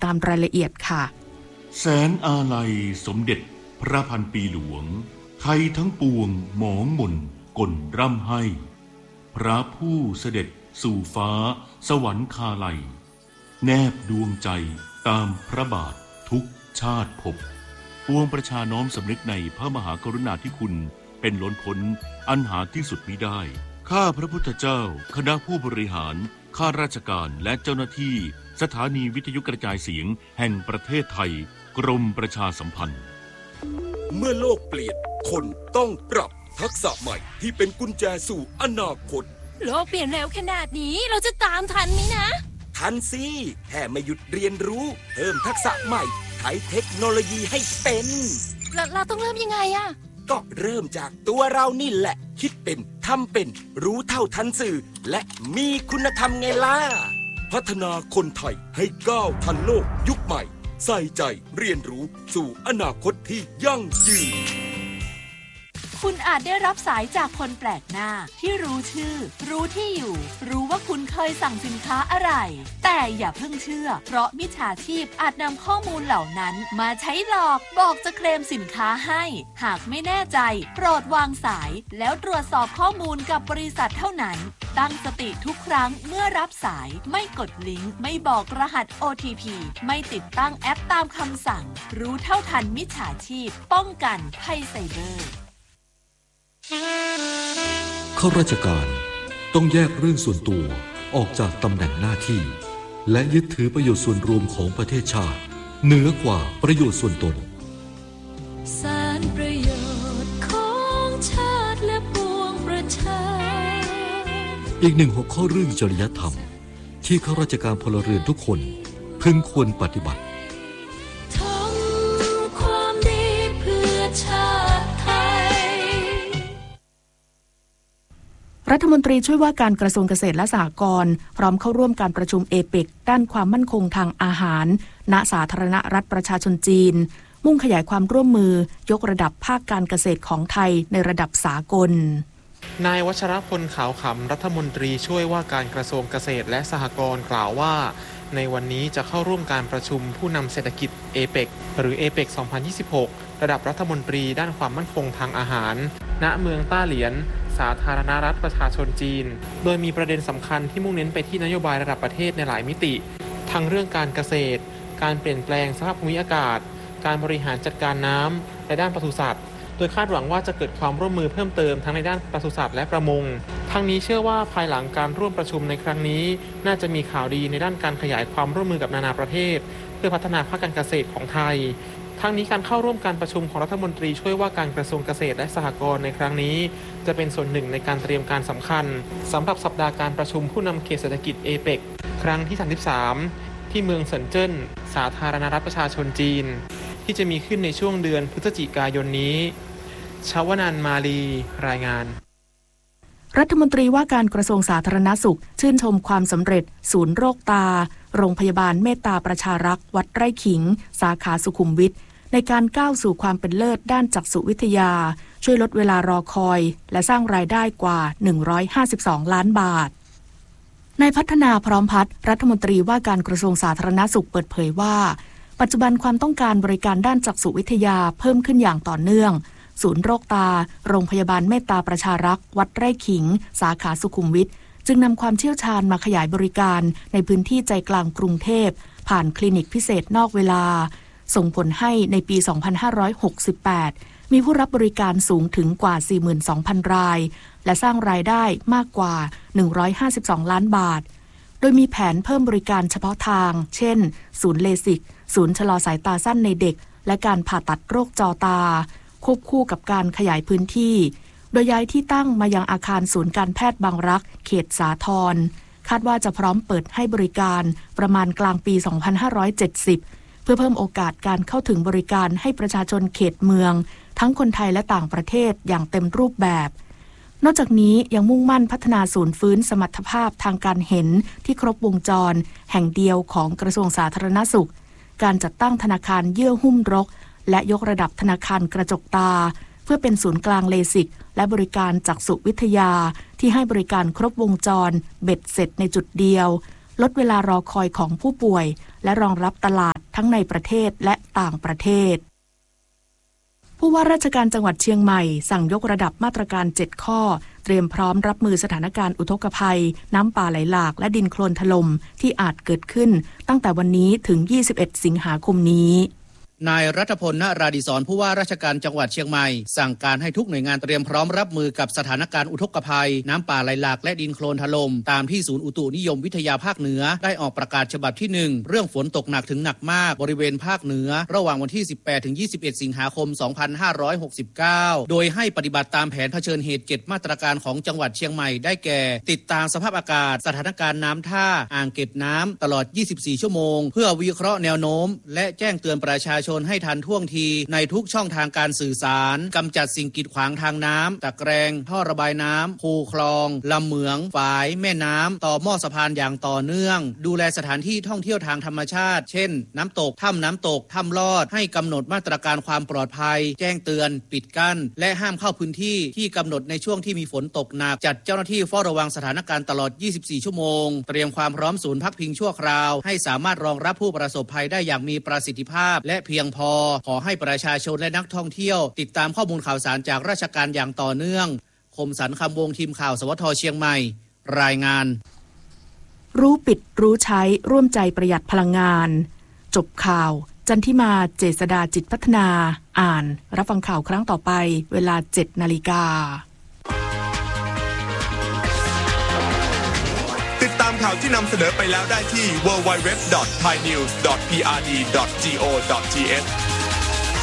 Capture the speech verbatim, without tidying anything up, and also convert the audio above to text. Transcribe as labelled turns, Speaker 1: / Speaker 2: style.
Speaker 1: ตามรายละเอียดค่ะ
Speaker 2: แสนอาลัยสมเด็จพระพันปีหลวงไทยทั้งปวงหมองหม่นก่นร่ำให้พระผู้เสด็จสู่ฟ้าสวรรคาลัยแนบดวงใจตามพระบาททุกชาติภพปวงประชาน้อมสำนึกในพระมหากรุณาธิคุณเป็นล้นพ้นอันหาที่สุดมิได้ข้าพระพุทธเจ้าคณะผู้บริหารข้าราชการและเจ้าหน้าที่สถานีวิทยุกระจายเสียงแห่งประเทศไทยกรมประชาสัมพันธ์
Speaker 3: เมื่อโลกเปลี่ยนคนต้องปรับทักษะใหม่ที่เป็นกุญแจสู่อนาคต
Speaker 4: โลกเปลี่ยนเร็วขนาดนี้เราจะตามทันไหมนะ
Speaker 3: ทันสิแค่ไม่หยุดเรียนรู้เพิ่มทักษะใหม่ใช้เทคโนโลยีให้เป็น
Speaker 4: เราเราต้องเริ่มยังไงอะ
Speaker 3: ก็เริ่มจากตัวเรานี่แหละคิดเป็นทำเป็นรู้เท่าทันสื่อและมีคุณธรรมไงล่ะพัฒนาคนไทยให้ก้าวทันโลกยุคใหม่ใส่ใจเรียนรู้สู่อนาคตที่ยั่งยืน
Speaker 5: คุณอาจได้รับสายจากคนแปลกหน้าที่รู้ชื่อรู้ที่อยู่รู้ว่าคุณเคยสั่งสินค้าอะไรแต่อย่าเพิ่งเชื่อเพราะมิจฉาชีพอาจนำข้อมูลเหล่านั้นมาใช้หลอกบอกจะเคลมสินค้าให้หากไม่แน่ใจโปรดวางสายแล้วตรวจสอบข้อมูลกับบริษัทเท่านั้นตั้งสติทุกครั้งเมื่อรับสายไม่กดลิงก์ไม่บอกรหัส โอ ที พี ไม่ติดตั้งแอปตามคำสั่งรู้เท่าทันมิจฉาชีพป้องกันภัยไซเบอร์
Speaker 6: ข้าราชการต้องแยกเรื่องส่วนตัวออกจากตำแหน่งหน้าที่และยึดถือประโยชน์ส่วนรวมของประเทศชาติเหนือกว่าประโยชน์ส่วนตน
Speaker 5: สารประโยชน์ของชาติและปวงประชา
Speaker 6: อีกหนึ่งหัวข้อเรื่องจริยธรรมที่ข้าราชการพลเรือนทุกคนพึงควรปฏิบัติ
Speaker 5: ทำความดีเพื่อชาติไทย
Speaker 1: รัฐมนตรีช่วยว่าการกระทรวงเกษตรและสหกรณ์พร้อมเข้าร่วมการประชุมเอเปกด้านความมั่นคงทางอาหารณสาธารณรัฐประชาชนจีนมุ่งขยายความร่วมมือยกระดับภาคการเกษตรของไทยในระดับสากล
Speaker 7: นายวัชรพลขาวขำรัฐมนตรีช่วยว่าการกระทรวงเกษตรและสหกรณ์กล่าวว่าในวันนี้จะเข้าร่วมการประชุมผู้นำเศรษฐกิจเอเปกหรือเอเปกสองพันยี่สิบหกระดับรัฐมนตรีด้านความมั่นคงทางอาหารณเมืองต้าเหลียนสาธารณรัฐประชาชนจีนโดยมีประเด็นสำคัญที่มุ่งเน้นไปที่นโยบายระดับประเทศในหลายมิติทั้งเรื่องการเกษตรการเปลี่ยนแปลงสภาพภูมิอากาศการบริหารจัดการน้ำและด้านปศุสัตว์โดยคาดหวังว่าจะเกิดความร่วมมือเพิ่มเติมทั้งในด้านปศุสัตว์และประมงทั้งนี้เชื่อว่าภายหลังการร่วมประชุมในครั้งนี้น่าจะมีข่าวดีในด้านการขยายความร่วมมือกับนานาประเทศเพื่อพัฒนาภาคการเกษตรของไทยทั้งนี้การเข้าร่วมการประชุมของรัฐมนตรีช่วยว่าการกระทรวงเกษตรและสหกรณ์ในครั้งนี้จะเป็นส่วนหนึ่งในการเตรียมการสำคัญสำหรับสัปดาห์การประชุมผู้นำเขตเศรษฐกิจเอเปกครั้งที่สามสิบสามที่เมืองเซินเจิ้นสาธารณรัฐประชาชนจีนที่จะมีขึ้นในช่วงเดือนพฤศจิกายนนี้ชวนันท์มาลีรายงาน
Speaker 1: รัฐมนตรีว่าการกระทรวงสาธารณสุขชื่นชมความสำเร็จศูนย์โรคตาโรงพยาบาลเมตตาประชารักษ์วัดไร่ขิงสาขาสุขุมวิทในการก้าวสู่ความเป็นเลิศด้านจักษุวิทยาช่วยลดเวลารอคอยและสร้างรายได้กว่าหนึ่งร้อยห้าสิบสองล้านบาทนายพัฒนาพร้อมพัฒน์รัฐมนตรีว่าการกระทรวงสาธารณสุขเปิดเผยว่าปัจจุบันความต้องการบริการด้านจักษุวิทยาเพิ่มขึ้นอย่างต่อเนื่องศูนย์โรคตาโรงพยาบาลเมตตาประชารักษ์วัดไร่ขิงสาขาสุขุมวิทจึงนำความเชี่ยวชาญมาขยายบริการในพื้นที่ใจกลางกรุงเทพผ่านคลินิกพิเศษนอกเวลาส่งผลให้ในปี สองพันห้าร้อยหกสิบแปด มีผู้รับบริการสูงถึงกว่า สี่หมื่นสองพัน รายและสร้างรายได้มากกว่า หนึ่งร้อยห้าสิบสอง ล้านบาทโดยมีแผนเพิ่มบริการเฉพาะทางเช่นศูนย์เลสิกศูนย์ชะลอสายตาสั้นในเด็กและการผ่าตัดโรคจอตาควบคู่กับการขยายพื้นที่โดยย้ายที่ตั้งมายังอาคารศูนย์การแพทย์บางรักเขตสาทรคาดว่าจะพร้อมเปิดให้บริการประมาณกลางปี สองพันห้าร้อยเจ็ดสิบ เพื่อเพิ่มโอกาสการเข้าถึงบริการให้ประชาชนเขตเมืองทั้งคนไทยและต่างประเทศอย่างเต็มรูปแบบนอกจากนี้ยังมุ่งมั่นพัฒนาศูนย์ฟื้นสมรรถภาพทางการเห็นที่ครบวงจรแห่งเดียวของกระทรวงสาธารณสุขการจัดตั้งธนาคารเยื่อหุ้มรกและยกระดับธนาคารกระจกตาเพื่อเป็นศูนย์กลางเลสิกและบริการจักษุวิทยาที่ให้บริการครบวงจรเบ็ดเสร็จในจุดเดียวลดเวลารอคอยของผู้ป่วยและรองรับตลาดทั้งในประเทศและต่างประเทศผู้ว่าราชการจังหวัดเชียงใหม่สั่งยกระดับมาตรการเจ็ดข้อเตรียมพร้อมรับมือสถานการณ์อุทกภัยน้ำป่าไหลหลากและดินโคลนถล่มที่อาจเกิดขึ้นตั้งแต่วันนี้ถึงยี่สิบเอ็ดสิงหาคมนี้
Speaker 8: นายรัฐพล ณ ราดิศรผู้ว่าราชการจังหวัดเชียงใหม่สั่งการให้ทุกหน่วยงานเตรียมพร้อมรับมือกับสถานการณ์อุทกภัยน้ำป่าไหลหลากและดินโคลนถล่มตามที่ศูนย์อุตุนิยมวิทยาภาคเหนือได้ออกประกาศฉบับที่หนึ่งเรื่องฝนตกหนักถึงหนักมากบริเวณภาคเหนือระหว่างวันที่ สิบแปดถึงยี่สิบเอ็ด สิงหาคม สองพันห้าร้อยหกสิบเก้า โดยให้ปฏิบัติตามแผนเผชิญเหตุเจ็ดมาตรการของจังหวัดเชียงใหม่ได้แก่ติดตามสภาพอากาศสถานการณ์น้ำท่าอ่างเก็บน้ำตลอดยี่สิบสี่ชั่วโมงเพื่อวิเคราะห์แนวโน้มและแจ้งเตือนประชาชนให้ทันท่วงในทุกช่องทางการสื่อสารกำจัดสิ่งกีดขวางทางน้ำตะแกรงท่อระบายน้ำคูคลองลำเหมืองฝายแม่น้ำต่อหม้อสะพานอย่างต่อเนื่องดูแลสถานที่ท่องเที่ยวทางธรรมชาติเช่นน้ำตกถ้ำน้ำตกถ้ำลอดให้กำหนดมาตรการความปลอดภัยแจ้งเตือนปิดกั้นและห้ามเข้าพื้นที่ที่กำหนดในช่วงที่มีฝนตกหนักจัดเจ้าหน้าที่เฝ้าระวังสถานการณ์ตลอดยี่สิบสี่ชั่วโมงเตรียมความพร้อมศูนย์พักพิงชั่วคราวให้สามารถรองรับผู้ประสบภัยได้อย่างมีประสิทธิภาพและเพียงพอขอให้ประชาชนและนักท่องเที่ยวติดตามข้อมูลข่าวสารจากราชการอย่างต่อเนื่องคมสันต์คำวงทีมข่าวสวทเชียงใหม่รายงาน
Speaker 1: รู้ปิดรู้ใช้ร่วมใจประหยัดพลังงานจบข่าวจันทิมาเจษฎาจิตพัฒนาอ่านรับฟังข่าวครั้งต่อไปเวลา เจ็ดนาฬิกา
Speaker 9: ติดตามข่าวที่นำเสนอไปแล้วได้ที่ ดับเบิลยู ดับเบิลยู ดับเบิลยู ดอท ไทยนิวส์ ดอท พี อาร์ ดี ดอท จี โอ ดอท ที เอช